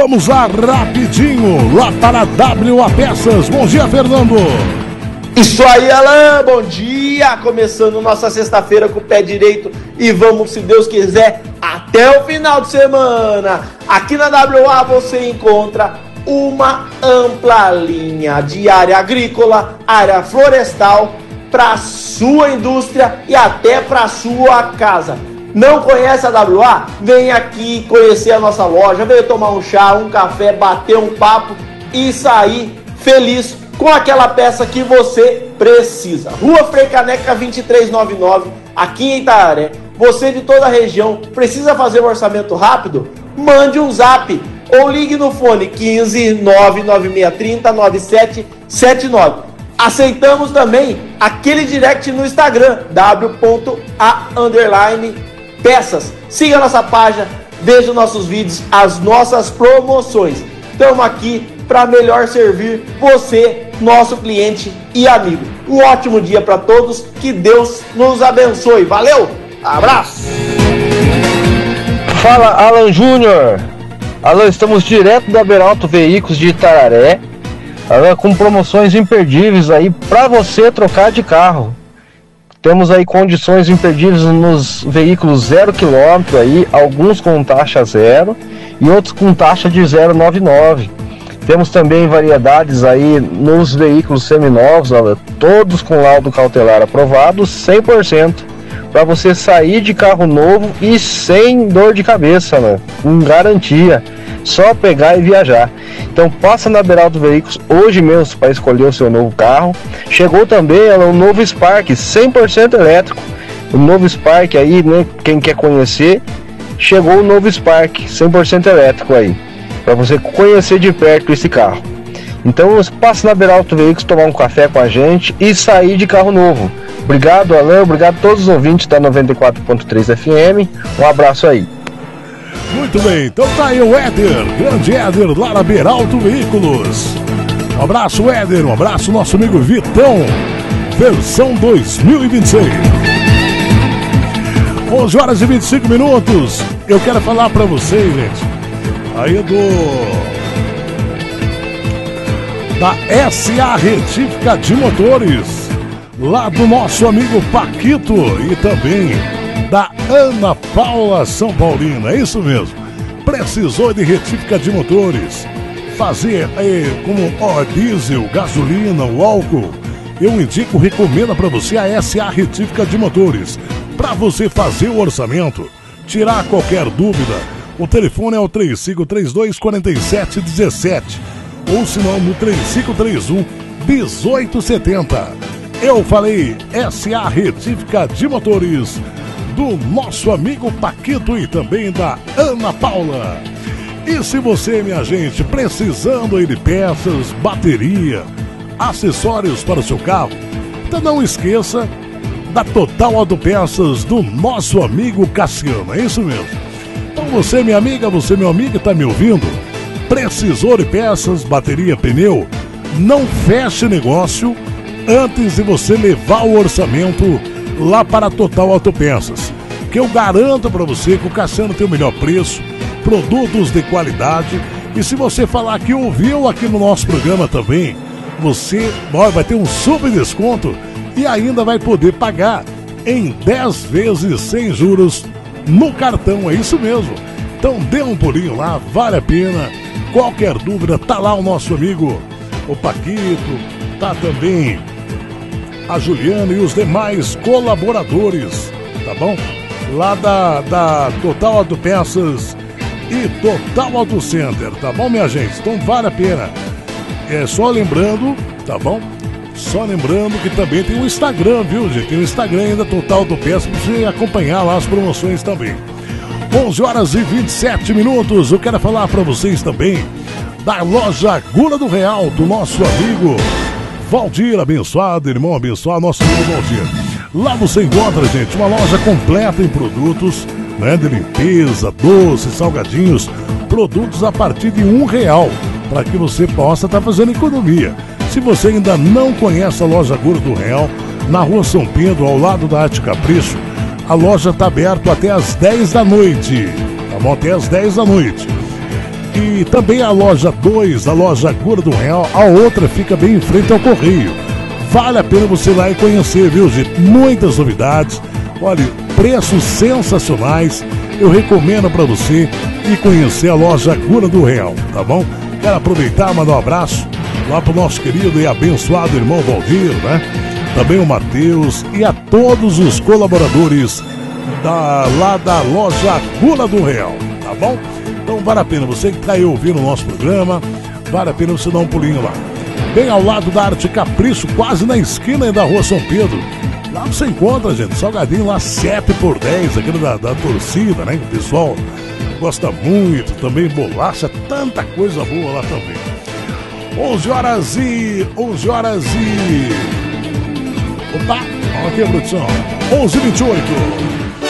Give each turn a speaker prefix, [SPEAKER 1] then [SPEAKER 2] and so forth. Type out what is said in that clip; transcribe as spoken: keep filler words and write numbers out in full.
[SPEAKER 1] Vamos lá, rapidinho, lá para a W A Peças. Bom dia, Fernando.
[SPEAKER 2] Isso aí, Alain, bom dia. Começando nossa sexta-feira com o pé direito e vamos, se Deus quiser, até o final de semana. Aqui na W A você encontra uma ampla linha de área agrícola, área florestal, para sua indústria e até para sua casa. Não conhece a W A? Vem aqui conhecer a nossa loja, venha tomar um chá, um café, bater um papo e sair feliz com aquela peça que você precisa. Rua Frei Caneca vinte e três noventa e nove, aqui em Itararé. Você de toda a região precisa fazer um orçamento rápido? Mande um zap ou ligue no fone quinze, nove nove seis três zero, nove sete sete nove. Aceitamos também aquele direct no Instagram, w ponto a underline peças. Siga a nossa página, veja os nossos vídeos, as nossas promoções. Estamos aqui para melhor servir você, nosso cliente e amigo. Um ótimo dia para todos, que Deus nos abençoe. Valeu, abraço!
[SPEAKER 3] Fala, Alan Júnior. Alan, estamos direto da Beralto Veículos de Itararé, Alan, com promoções imperdíveis aí para você trocar de carro. Temos aí condições imperdíveis nos veículos zero quilômetro aí, alguns com taxa zero e outros com taxa de zero vírgula noventa e nove. Temos também variedades aí nos veículos seminovos, olha, todos com laudo cautelar aprovado, cem por cento, para você sair de carro novo e sem dor de cabeça, né? Com garantia, só pegar e viajar. Então passa na Beralto Veículos hoje mesmo para escolher o seu novo carro. Chegou também olha, o novo Spark cem por cento elétrico, o novo Spark aí, né? Quem quer conhecer, chegou o novo Spark cem por cento elétrico aí, para você conhecer de perto esse carro. Então passe na Beralto Veículos, tomar um café com a gente e sair de carro novo. Obrigado, Alain, obrigado a todos os ouvintes da noventa e quatro ponto três F M. Um abraço aí.
[SPEAKER 1] Muito bem, então tá aí o Éder, grande Éder, lá na Beralto Veículos. Um abraço, Éder, um abraço nosso amigo Vitão, versão dois mil e vinte e seis. onze horas e vinte e cinco minutos. Eu quero falar pra vocês, gente, aí do da S A Retífica de Motores, lá do nosso amigo Paquito e também da Ana Paula São Paulina, é isso mesmo. Precisou de retífica de motores, fazer é, como ó, diesel, gasolina, o álcool, eu indico, recomendo para você a S A Retífica de Motores, para você fazer o orçamento, tirar qualquer dúvida. O telefone é o três cinco três dois, quatro sete um sete, ou se não no três cinco três um, um oito sete zero. Eu falei S A Retífica de Motores, do nosso amigo Paquito e também da Ana Paula. E se você, minha gente, precisando aí de peças, bateria, acessórios para o seu carro, então não esqueça da Total Autopeças do nosso amigo Cassiano, é isso mesmo. Então você, minha amiga, você, meu amigo, está me ouvindo? Precisou de peças, bateria, pneu? Não feche negócio antes de você levar o orçamento lá para a Total Autopeças, que eu garanto para você que o Cassiano tem o melhor preço, produtos de qualidade, e se você falar que ouviu aqui no nosso programa também, você vai ter um super desconto e ainda vai poder pagar em dez vezes sem juros no cartão, é isso mesmo. Então dê um pulinho lá, vale a pena. Qualquer dúvida, tá lá o nosso amigo o Paquito, tá também a Juliana e os demais colaboradores, tá bom? Lá da, da Total Autopeças e Total Auto Center, tá bom, minha gente? Então vale a pena. É só lembrando, tá bom? Só lembrando que também tem o Instagram, viu, gente? Tem o Instagram ainda, Total Autopeças, pra você acompanhar lá as promoções também. onze horas e vinte e sete minutos, eu quero falar pra vocês também da loja Gula do Real, do nosso amigo Valdir, abençoado, irmão abençoado, nosso amigo Valdir. Lá você encontra, gente, uma loja completa em produtos, né, de limpeza, doces, salgadinhos, produtos a partir de um real, para que você possa estar tá fazendo economia. Se você ainda não conhece a loja Gula do Real, na rua São Pedro, ao lado da Arte Capricho, a loja está aberta até às dez da noite, tá bom? Até às dez da noite. E também a loja dois, a loja Cura do Real, a outra fica bem em frente ao Correio. Vale a pena você ir lá e conhecer, viu, gente? Muitas novidades, olha, preços sensacionais. Eu recomendo para você ir conhecer a loja Cura do Real, tá bom? Quero aproveitar e mandar um abraço lá pro nosso querido e abençoado irmão Valdir, né? Também o Matheus e a todos os colaboradores da, lá da loja Cura do Real, tá bom? Então vale a pena, você que está aí ouvindo o nosso programa, vale a pena você dar um pulinho lá. Bem ao lado da Arte Capricho, quase na esquina da Rua São Pedro. Lá você encontra, gente, salgadinho lá sete por dez, aquele da, da torcida, né? O pessoal gosta muito, também bolacha, tanta coisa boa lá também. onze horas e... onze horas e... Opa, olha aqui a produção. onze e vinte e oito.